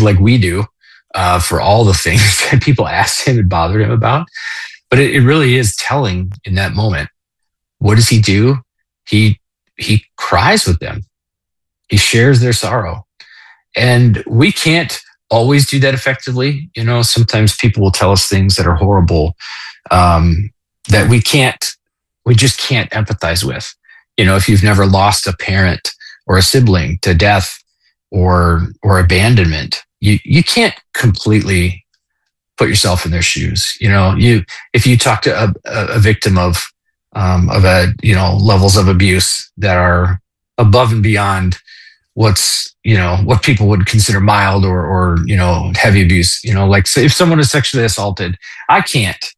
like we do for all the things that people asked him and bothered him about. But it really is telling in that moment. What does he do? He cries with them. He shares their sorrow. And we can't always do that effectively. You know, sometimes people will tell us things that are horrible that we just can't empathize with. You know, if you've never lost a parent or a sibling to death or abandonment, you can't completely put yourself in their shoes. You know, if you talk to a victim of levels of abuse that are above and beyond what people would consider mild or heavy abuse, like say if someone is sexually assaulted, I can't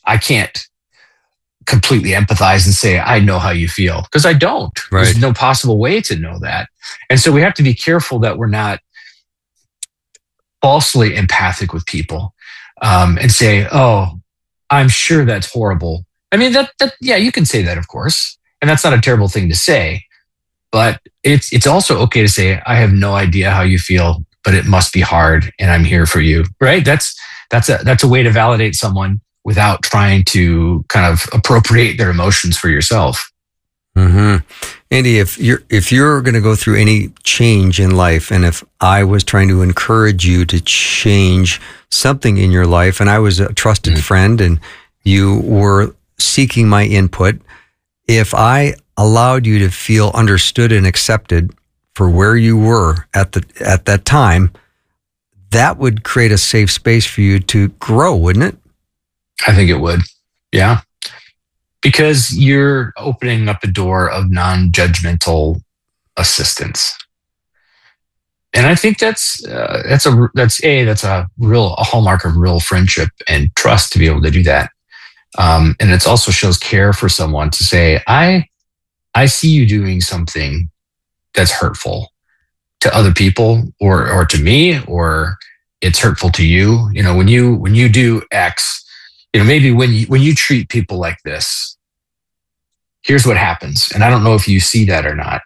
completely empathize and say, I know how you feel, because I don't. Right. There's no possible way to know that. And so we have to be careful that we're not falsely empathic with people and say, oh, I'm sure that's horrible. I mean, yeah, you can say that, of course. And that's not a terrible thing to say. But it's also okay to say, I have no idea how you feel, but it must be hard and I'm here for you. Right? That's a way to validate someone without trying to kind of appropriate their emotions for yourself. Mm-hmm. Andy, if you're going to go through any change in life, and if I was trying to encourage you to change something in your life, and I was a trusted friend and you were seeking my input, if I allowed you to feel understood and accepted for where you were at that time, that would create a safe space for you to grow, wouldn't it? I think it would. Yeah. Because you're opening up a door of non-judgmental assistance. And I think that's a hallmark of real friendship and trust to be able to do that. And it also shows care for someone to say, I see you doing something that's hurtful to other people or to me, or it's hurtful to you. You know, when you do X, maybe when you treat people like this, here's what happens. And I don't know if you see that or not.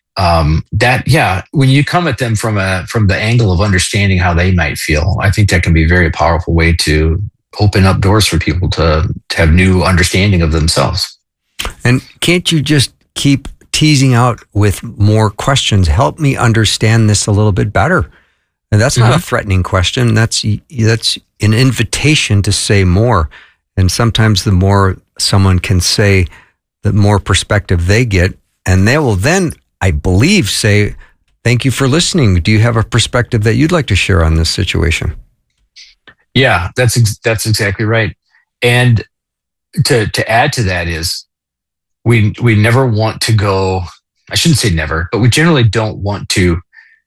When you come at them from the angle of understanding how they might feel, I think that can be a very powerful way to open up doors for people to have new understanding of themselves. And can't you just keep teasing out with more questions? Help me understand this a little bit better. And that's not a threatening question. That's an invitation to say more. And sometimes the more someone can say, the more perspective they get. And they will then, I believe, say, thank you for listening. Do you have a perspective that you'd like to share on this situation? Yeah, that's exactly right. And to add to that is we never want to go, I shouldn't say never, but we generally don't want to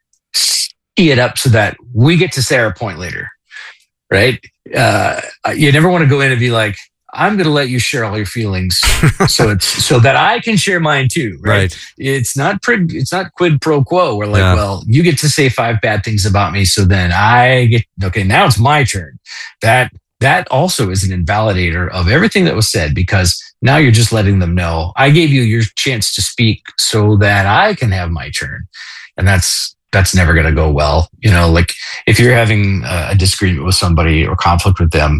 tee it up so that we get to say our point later, right? You never want to go in and be like, I'm going to let you share all your feelings so that I can share mine too, right? It's not quid pro quo. We're like, well, you get to say 5 bad things about me, so then now it's my turn. That also is an invalidator of everything that was said, because now you're just letting them know, I gave you your chance to speak so that I can have my turn. And that's never going to go well. Like if you're having a disagreement with somebody or conflict with them,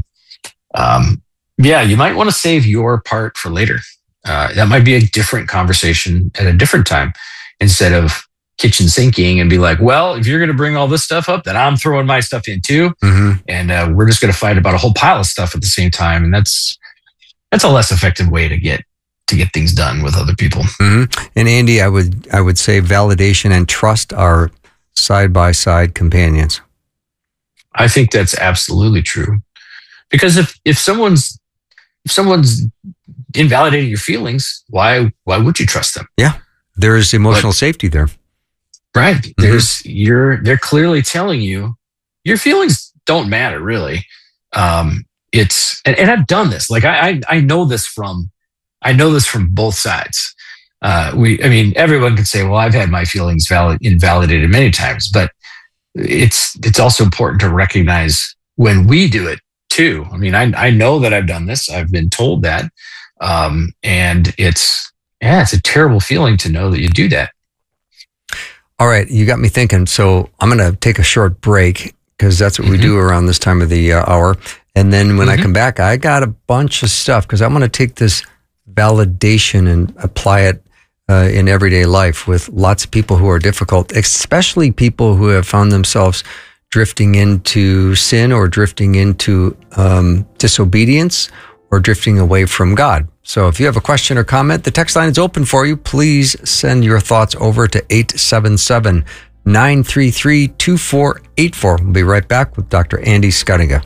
you might want to save your part for later. That might be a different conversation at a different time, instead of kitchen sinking and be like, well, if you're going to bring all this stuff up, then I'm throwing my stuff in too. And we're just going to fight about a whole pile of stuff at the same time. And that's a less effective way to get things done with other people. And Andy, I would say validation and trust are side-by-side companions. I think that's absolutely true. Because if someone's invalidating your feelings, why would you trust them? Yeah. There's emotional safety there. Right. They're clearly telling you your feelings don't matter, really. And I've done this. Like I know this from both sides. Everyone can say, well, I've had my feelings invalidated many times, but it's also important to recognize when we do it too. I know that I've done this. I've been told that. And it's a terrible feeling to know that you do that. All right. You got me thinking. So I'm going to take a short break. because that's what we do around this time of the hour. And then when I come back, I got a bunch of stuff because I want to take this validation and apply it in everyday life with lots of people who are difficult, especially people who have found themselves drifting into sin or drifting into disobedience or drifting away from God. So if you have a question or comment, the text line is open for you. Please send your thoughts over to 877-933-2484. We'll be right back with Dr. Andy Schuttinga.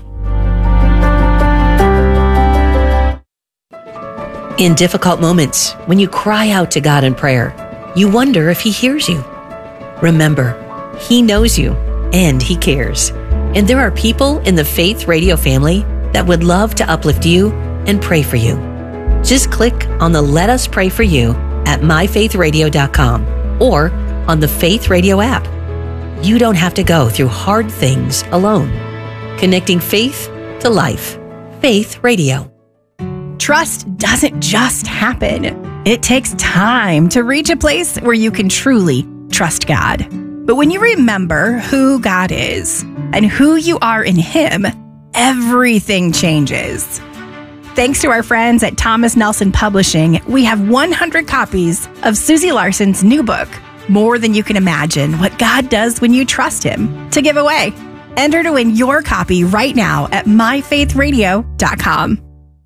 In difficult moments, when you cry out to God in prayer, you wonder if He hears you. Remember, He knows you and He cares. And there are people in the Faith Radio family that would love to uplift you and pray for you. Just click on the Let Us Pray For You at myfaithradio.com or on the Faith Radio app. You don't have to go through hard things alone. Connecting faith to life. Faith Radio. Trust doesn't just happen. It takes time to reach a place where you can truly trust God. But when you remember who God is and who you are in Him, everything changes. Thanks to our friends at Thomas Nelson Publishing, we have 100 copies of Susie Larson's new book, More Than You Can Imagine, What God Does When You Trust Him, to give away. Enter to win your copy right now at myfaithradio.com.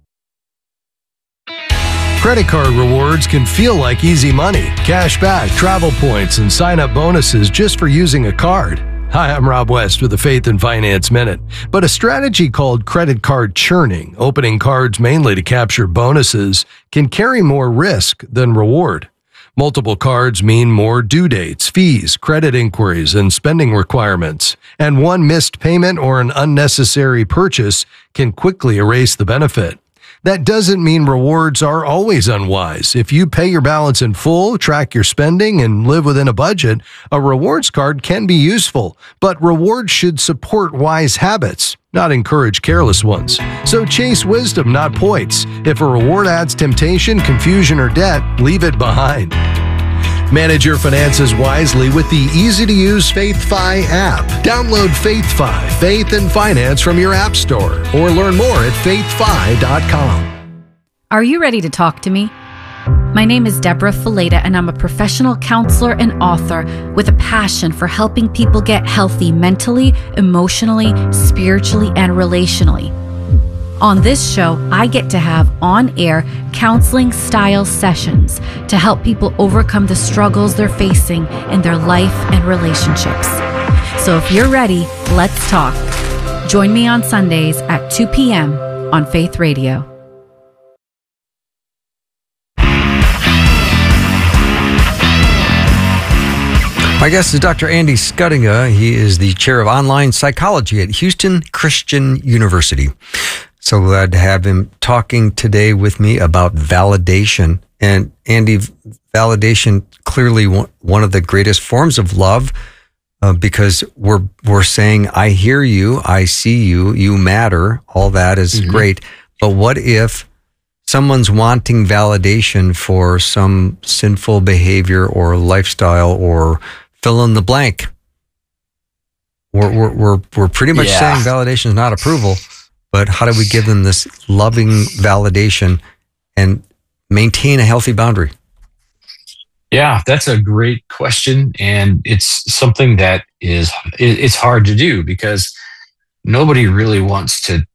Credit card rewards can feel like easy money, cash back, travel points, and sign-up bonuses just for using a card. Hi, I'm Rob West with the Faith and Finance Minute. But a strategy called credit card churning, opening cards mainly to capture bonuses, can carry more risk than reward. Multiple cards mean more due dates, fees, credit inquiries, and spending requirements. And one missed payment or an unnecessary purchase can quickly erase the benefit. That doesn't mean rewards are always unwise. If you pay your balance in full, track your spending, and live within a budget, a rewards card can be useful. But rewards should support wise habits, not encourage careless ones. So chase wisdom, not points. If a reward adds temptation, confusion, or debt, leave it behind. Manage your finances wisely with the easy-to-use FaithFi app. Download FaithFi, Faith and Finance from your app store, or learn more at faithfi.com. Are you ready to talk to me? My name is Deborah Fileta, and I'm a professional counselor and author with a passion for helping people get healthy mentally, emotionally, spiritually, and relationally. On this show, I get to have on-air counseling-style sessions to help people overcome the struggles they're facing in their life and relationships. So if you're ready, let's talk. Join me on Sundays at 2 p.m. on Faith Radio. My guest is Dr. Andy Schuttinga. He is the chair of online psychology at Houston Christian University. So glad to have him talking today with me about validation. And Andy, validation clearly one of the greatest forms of love because we're saying, I hear you, I see you, you matter. All that is great. But what if someone's wanting validation for some sinful behavior or lifestyle or fill in the blank? We're pretty much saying validation is not approval. But how do we give them this loving validation and maintain a healthy boundary? Yeah, that's a great question. And it's something that it's hard to do because nobody really wants to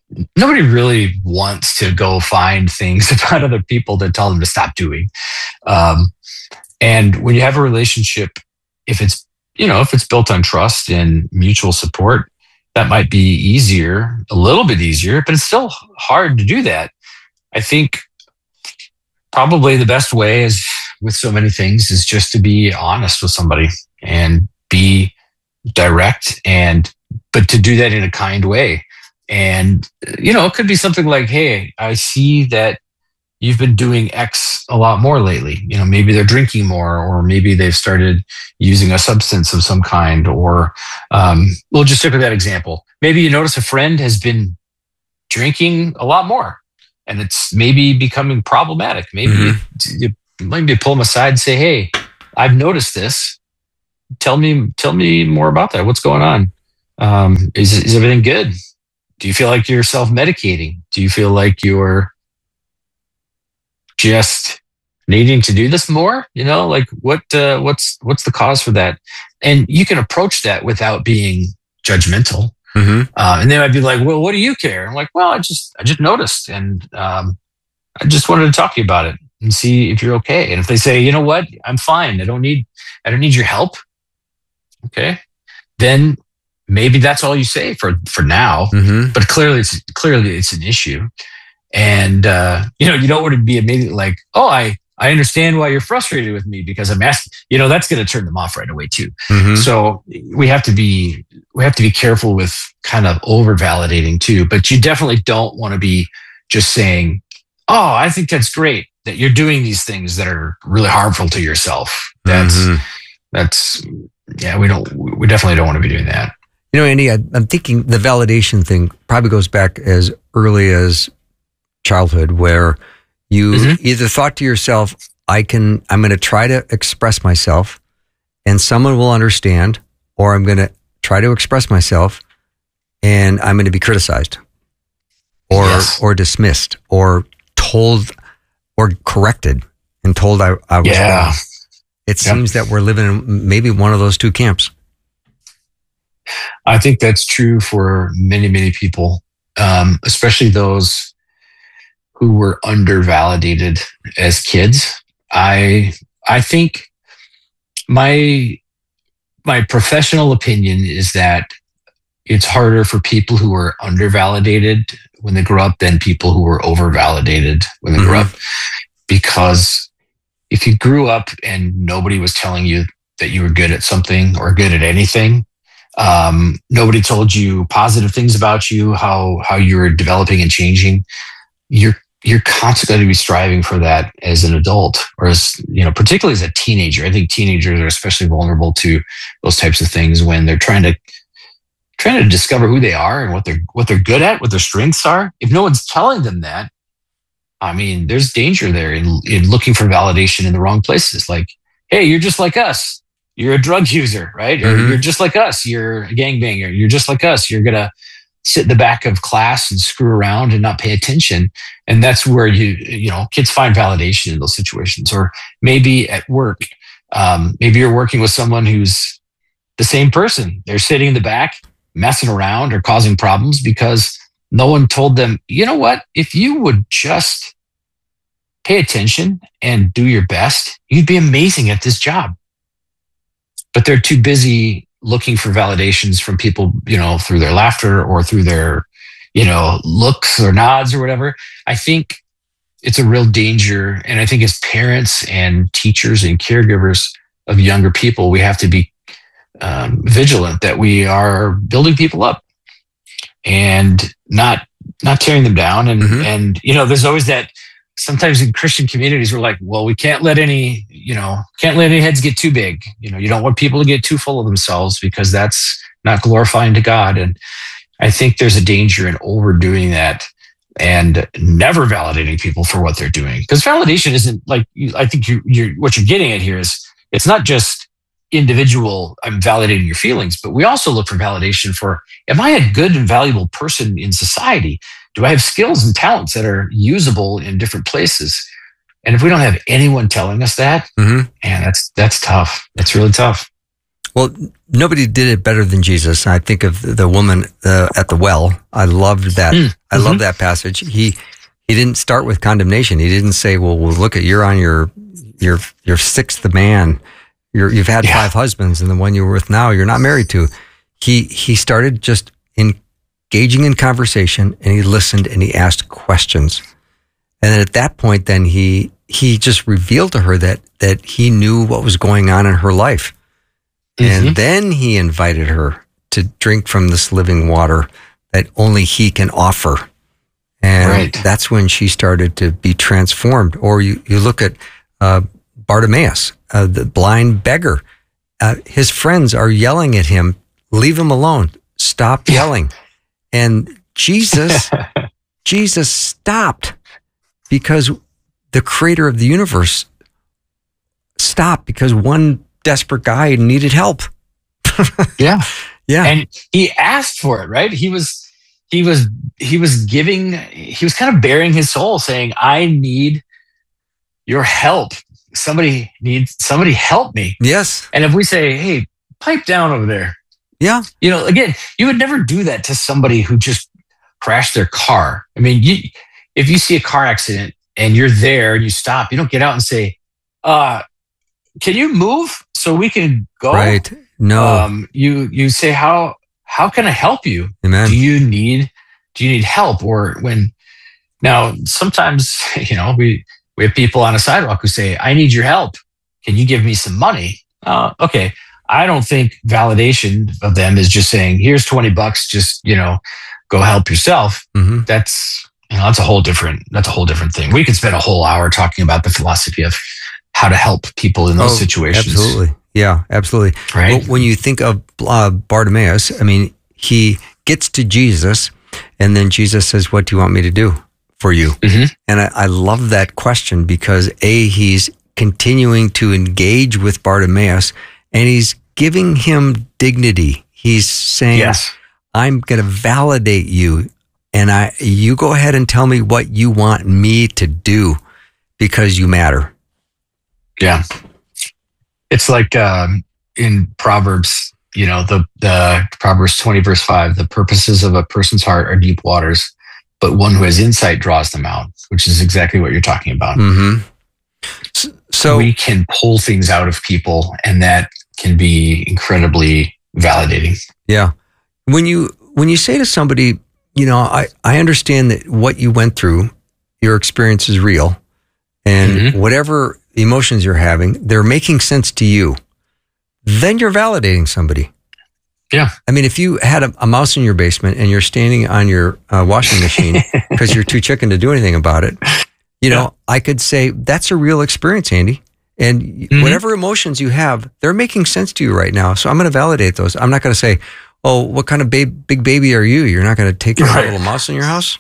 go find things about other people to tell them to stop doing. And when you have a relationship, if it's built on trust and mutual support, that might be easier, a little bit easier, but it's still hard to do that. I think probably the best way is with so many things is just to be honest with somebody and be direct but to do that in a kind way. And, it could be something like, hey, I see that you've been doing X a lot more lately. Maybe they're drinking more, or maybe they've started using a substance of some kind, or we'll just stick with that example. Maybe you notice a friend has been drinking a lot more and it's maybe becoming problematic. Maybe you might pull them aside and say, hey, I've noticed this. Tell me more about that. What's going on? Is everything good? Do you feel like you're self-medicating? Do you feel like you're just needing to do this more? Like what's the cause for that? And you can approach that without being judgmental. And they might be like, well, what do you care? I'm like, well, I just noticed. And I just wanted to talk to you about it and see if you're okay. And if they say, you know what, I'm fine. I don't need your help. Okay. Then maybe that's all you say for now, but clearly it's an issue. And, you don't want to be immediately like, oh, I understand why you're frustrated with me because I'm asking, that's going to turn them off right away too. So we have to be careful with kind of over validating too, but you definitely don't want to be just saying, oh, I think that's great that you're doing these things that are really harmful to yourself. We definitely don't want to be doing that. Andy, I'm thinking the validation thing probably goes back as early as childhood, where you either thought to yourself, I'm going to try to express myself and someone will understand, or I'm going to try to express myself and I'm going to be criticized or dismissed or told or corrected and told I was wrong. It seems that we're living in maybe one of those two camps. I think that's true for many, many people, especially those who were undervalidated as kids. I think my professional opinion is that it's harder for people who are undervalidated when they grow up than people who were overvalidated when they grew up. Because if you grew up and nobody was telling you that you were good at something or good at anything, nobody told you positive things about you, how you were developing and changing, you're constantly going to be striving for that as an adult, or as, particularly as a teenager. I think teenagers are especially vulnerable to those types of things when they're trying to discover who they are and what they're good at, what their strengths are. If no one's telling them that, I mean, there's danger there in looking for validation in the wrong places. Like, hey, you're just like us. You're a drug user, right? Or you're just like us. You're a gangbanger. You're just like us. You're going to sit in the back of class and screw around and not pay attention. And that's where kids find validation in those situations. Or maybe at work, maybe you're working with someone who's the same person. They're sitting in the back, messing around or causing problems because no one told them, you know what, if you would just pay attention and do your best, you'd be amazing at this job. But they're too busy looking for validations from people, through their laughter or through their, looks or nods or whatever. I think it's a real danger. And I think as parents and teachers and caregivers of younger people, we have to be vigilant that we are building people up and not tearing them down. And there's always that. Sometimes in Christian communities, we're like, well, we can't let any heads get too big. You don't want people to get too full of themselves because that's not glorifying to God. And I think there's a danger in overdoing that and never validating people for what they're doing. Because validation isn't like, I think what you're getting at here is it's not just individual, I'm validating your feelings, but we also look for validation for, am I a good and valuable person in society? Do I have skills and talents that are usable in different places? And if we don't have anyone telling us that, man, that's tough. That's really tough. Well, nobody did it better than Jesus. I think of the woman at the well. I loved that. I love that passage. He didn't start with condemnation. He didn't say, well, look at, you're on your sixth man. You've had 5 husbands, and the one you're with now, you're not married to. He started just engaging in conversation, and he listened and he asked questions. And then at that point, then he just revealed to her that he knew what was going on in her life. And then he invited her to drink from this living water that only he can offer. And that's when she started to be transformed. Or you look at Bartimaeus, the blind beggar. His friends are yelling at him, leave him alone, stop yelling. And Jesus stopped because the creator of the universe stopped because one desperate guy needed help. Yeah. And he asked for it, right? He was kind of bearing his soul, saying, I need your help. Somebody help me. Yes. And if we say, hey, pipe down over there. Yeah. Again, you would never do that to somebody who just crashed their car. I mean, if you see a car accident and you're there and you stop, you don't get out and say, can you move so we can go? Right. No. You say, how can I help you? Amen. Do you need help? Or now sometimes, we have people on a sidewalk who say, I need your help. Can you give me some money? Okay. I don't think validation of them is just saying, here's $20, just, go help yourself. Mm-hmm. That's a whole different thing. We could spend a whole hour talking about the philosophy of how to help people in those situations. Absolutely. Yeah, absolutely. Right. Well, when you think of Bartimaeus, I mean, he gets to Jesus and then Jesus says, what do you want me to do for you? Mm-hmm. And I love that question because he's continuing to engage with Bartimaeus and he's giving him dignity. He's saying, yes, I'm going to validate you and you go ahead and tell me what you want me to do because you matter. Yeah. It's like in Proverbs, the Proverbs 20 verse 5, the purposes of a person's heart are deep waters, but one who has insight draws them out, which is exactly what you're talking about. Mm-hmm. So we can pull things out of people and that can be incredibly validating. Yeah. When you say to somebody, I understand that what you went through, your experience is real and mm-hmm. whatever emotions you're having, they're making sense to you. Then you're validating somebody. Yeah. I mean, if you had a mouse in your basement and you're standing on your washing machine because you're too chicken to do anything about it, I could say that's a real experience, Andy. And mm-hmm. whatever emotions you have, they're making sense to you right now. So I'm going to validate those. I'm not going to say, oh, what kind of big baby are you? You're not going to take care of a little mouse in your house?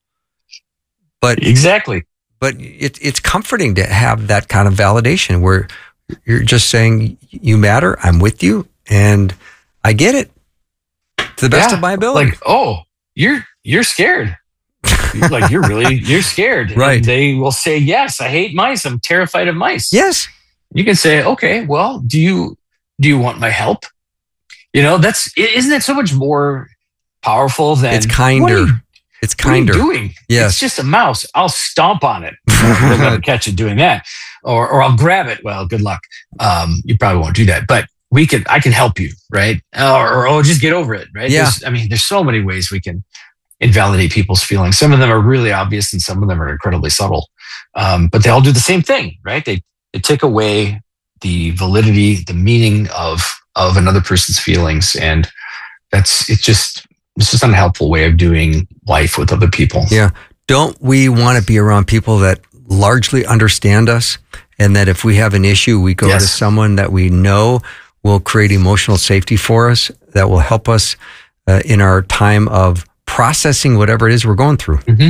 But exactly. But it's comforting to have that kind of validation where you're just saying, you matter, I'm with you, and I get it to the best of my ability. Like, oh, you're scared. Like, you're scared. Right. And they will say, yes, I hate mice. I'm terrified of mice. Yes. You can say, okay, well, do you want my help? Isn't that so much more powerful than it's kinder. It's kinder. What are you doing? Yes. It's just a mouse. I'll stomp on it. We'll never catch it doing that. Or I'll grab it. Well, good luck. You probably won't do that. But I can help you, right? Or just get over it, right? Yeah. There's so many ways we can invalidate people's feelings. Some of them are really obvious and some of them are incredibly subtle. But they all do the same thing, right? They take away the validity, the meaning of another person's feelings. And it's just an unhelpful way of doing life with other people. Yeah. Don't we want to be around people that largely understand us and that if we have an issue, we go to someone that we know will create emotional safety for us, that will help us in our time of processing whatever it is we're going through. Mm-hmm.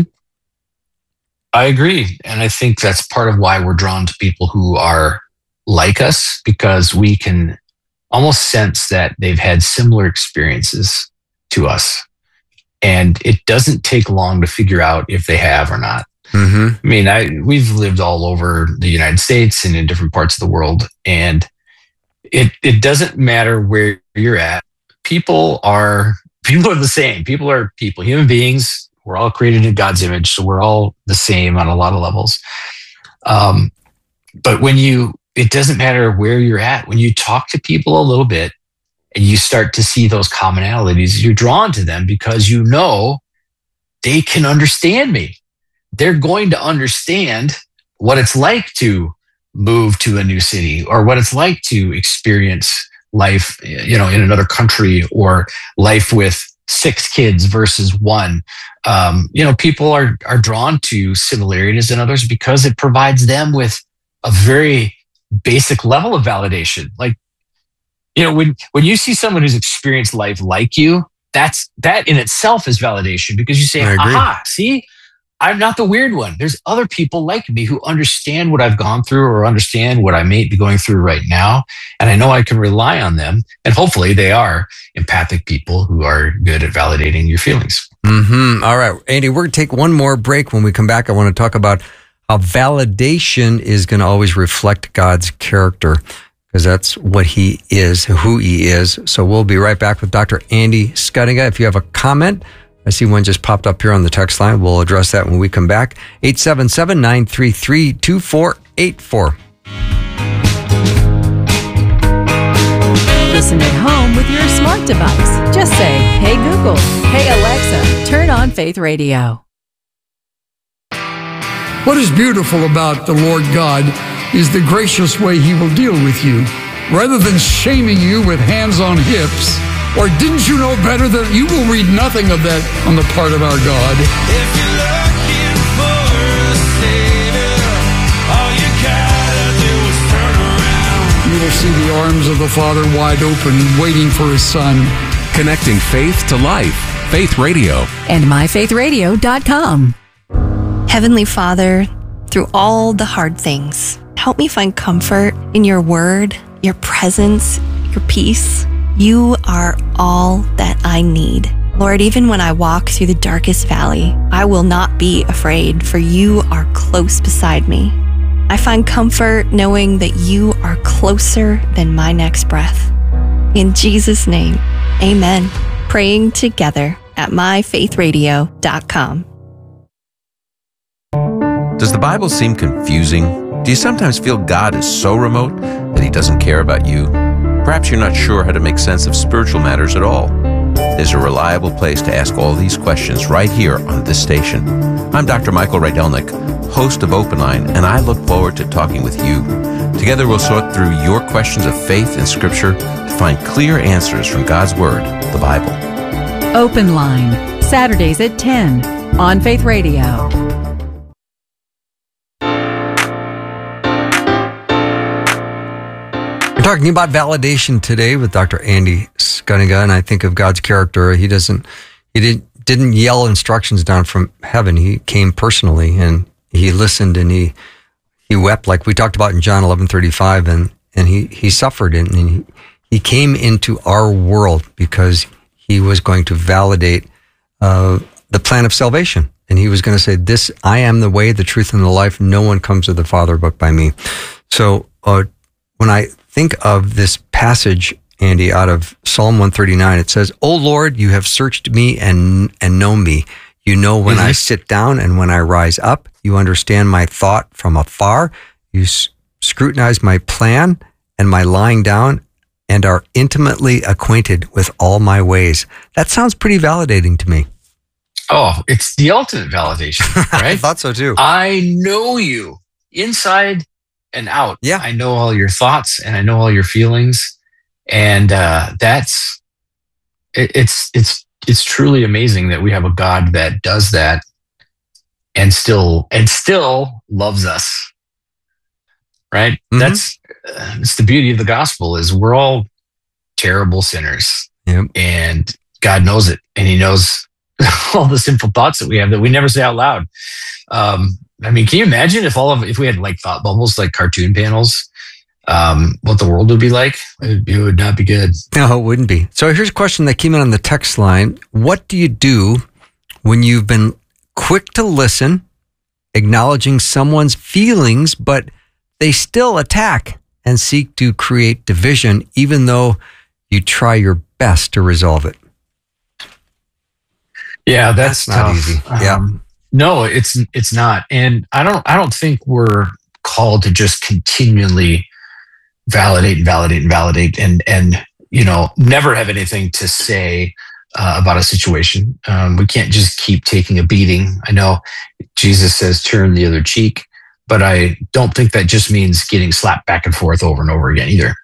I agree. And I think that's part of why we're drawn to people who are like us, because we can almost sense that they've had similar experiences to us. And it doesn't take long to figure out if they have or not. Mm-hmm. I mean, we've lived all over the United States and in different parts of the world. And it doesn't matter where you're at. People are the same. People are people, human beings. We're all created in God's image. So we're all the same on a lot of levels. But it doesn't matter where you're at. When you talk to people a little bit and you start to see those commonalities, you're drawn to them because they can understand me. They're going to understand what it's like to move to a new city or what it's like to experience life, in another country, or life with 6 kids versus 1. People are drawn to similarities in others because it provides them with a very basic level of validation. Like, when you see someone who's experienced life like you, that in itself is validation, because you say, aha, see, I'm not the weird one. There's other people like me who understand what I've gone through or understand what I may be going through right now. And I know I can rely on them. And hopefully they are empathic people who are good at validating your feelings. Mm-hmm. All right, Andy, we're going to take one more break. When we come back, I want to talk about how validation is going to always reflect God's character, because that's what he is, who he is. So we'll be right back with Dr. Andy Schuttinga. If you have a comment, I see one just popped up here on the text line. We'll address that when we come back. 877-933-2484. Listen at home with your smart device. Just say, "Hey Google, hey Alexa, turn on Faith Radio." What is beautiful about the Lord God is the gracious way he will deal with you. Rather than shaming you with hands on hips, or didn't you know better, that you will read nothing of that on the part of our God. If you're looking for a savior, all you gotta do is turn around. You will see the arms of the Father wide open, waiting for his Son. Connecting faith to life. Faith Radio. And myfaithradio.com. Heavenly Father, through all the hard things, help me find comfort in your word, your presence, your peace. You are all that I need. Lord, even when I walk through the darkest valley, I will not be afraid, for you are close beside me. I find comfort knowing that you are closer than my next breath. In Jesus' name, amen. Praying together at myfaithradio.com. Does the Bible seem confusing? Do you sometimes feel God is so remote that he doesn't care about you? Perhaps you're not sure how to make sense of spiritual matters at all. There's a reliable place to ask all these questions right here on this station. I'm Dr. Michael Rydelnik, host of Open Line, and I look forward to talking with you. Together we'll sort through your questions of faith and Scripture to find clear answers from God's Word, the Bible. Open Line, Saturdays at 10 on Faith Radio. We're talking about validation today with Dr. Andy Schuttinga, and I think of God's character. He didn't yell instructions down from heaven. He came personally, and he listened, and he wept, like we talked about in John 11:35, and he suffered, and he came into our world because he was going to validate the plan of salvation. And he was going to say, "This, I am the way, the truth, and the life. No one comes to the Father but by me." So when I think of this passage, Andy, out of Psalm 139, it says, "O Lord, you have searched me and know me. You know when I sit down and when I rise up. You understand my thought from afar. You scrutinize my plan and my lying down and are intimately acquainted with all my ways." That sounds pretty validating to me. Oh, it's the ultimate validation, right? I thought so too. I know you inside and out. Yeah. I know all your thoughts and I know all your feelings. And it's truly amazing that we have a God that does that and still loves us. Right? Mm-hmm. It's the beauty of the gospel is we're all terrible sinners. Yep. And God knows it. And he knows all the sinful thoughts that we have that we never say out loud. I mean, can you imagine if we had like thought bubbles, like cartoon panels, what the world would be like? It would not be good. No, it wouldn't be. So here's a question that came in on the text line. What do you do when you've been quick to listen, acknowledging someone's feelings, but they still attack and seek to create division, even though you try your best to resolve it? Yeah, that's not tough. easy. Yeah. No, it's not. And I don't think we're called to just continually validate and never have anything to say about a situation. We can't just keep taking a beating. I know Jesus says turn the other cheek, but I don't think that just means getting slapped back and forth over and over again either.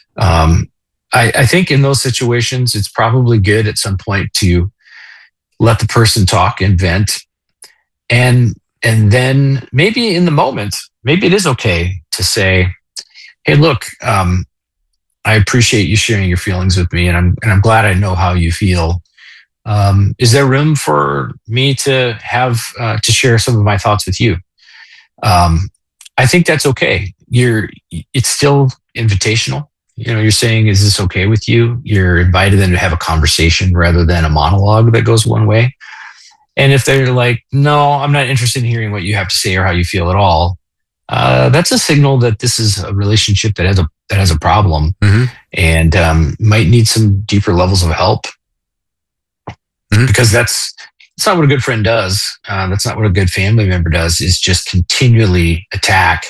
I think in those situations, it's probably good at some point to let the person talk and vent. And then maybe in the moment, maybe it is okay to say, "Hey, look, I appreciate you sharing your feelings with me, and I'm glad I know how you feel. Is there room for me to have to share some of my thoughts with you? I think that's okay. It's still invitational. You're saying, is this okay with you? You're invited them to have a conversation rather than a monologue that goes one way. And if they're like, no, I'm not interested in hearing what you have to say or how you feel at all, that's a signal that this is a relationship that has a problem, and might need some deeper levels of help. Because that's not what a good friend does. That's not what a good family member does, is just continually attack.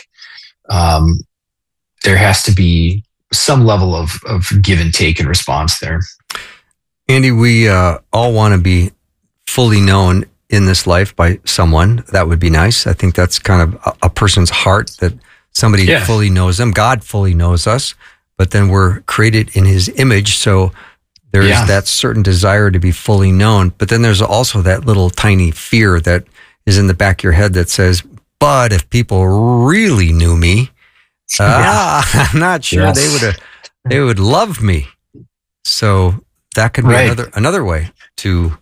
There has to be some level of give and take in response there. Andy, we all want to be fully known in this life by someone. That would be nice. I think that's kind of a person's heart, that somebody fully knows them. God fully knows us, but then we're created in his image. So there's that certain desire to be fully known. But then there's also that little tiny fear that is in the back of your head that says, but if people really knew me, I'm not sure they would love me. So that could be another way to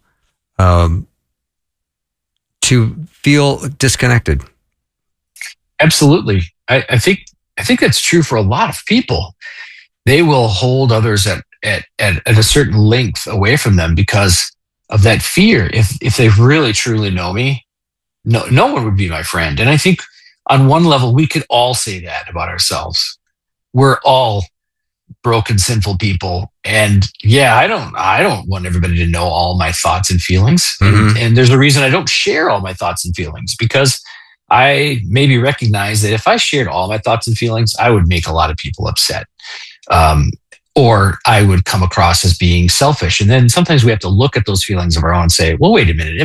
feel disconnected. Absolutely. I think that's true for a lot of people. They will hold others at a certain length away from them because of that fear. If they really truly know me, no one would be my friend. And I think on one level, we could all say that about ourselves. We're all broken, sinful people. And I don't want everybody to know all my thoughts and feelings. And there's a reason I don't share all my thoughts and feelings, because I maybe recognize that if I shared all my thoughts and feelings, I would make a lot of people upset. Or I would come across as being selfish. And then sometimes we have to look at those feelings of our own and say, well, wait a minute,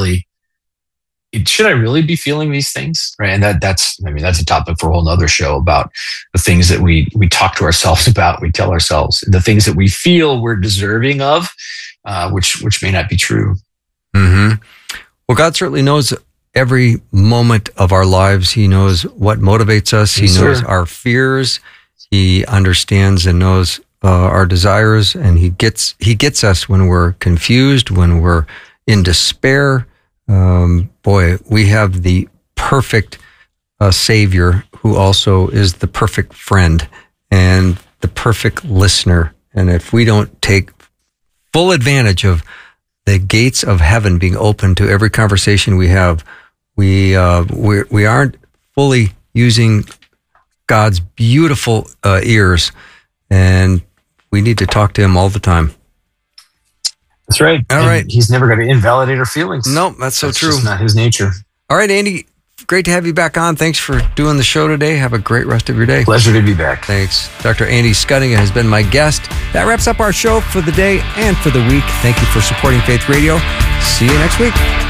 should I really be feeling these things? Right. And that's a topic for a whole nother show, about the things that we talk to ourselves about, we tell ourselves, the things that we feel we're deserving of, which may not be true. Well, God certainly knows every moment of our lives. He knows what motivates us. He knows our fears. He understands and knows our desires, and he gets us when we're confused, when we're in despair. Boy, we have the perfect Savior, who also is the perfect friend and the perfect listener. And if we don't take full advantage of the gates of heaven being open to every conversation we have, we aren't fully using God's beautiful ears, and we need to talk to him all the time. That's right. All right. He's never going to invalidate our feelings. Nope, that's so true. Just not his nature. All right, Andy, great to have you back on. Thanks for doing the show today. Have a great rest of your day. Pleasure to be back. Thanks. Dr. Andy Schuttinga has been my guest. That wraps up our show for the day and for the week. Thank you for supporting Faith Radio. See you next week.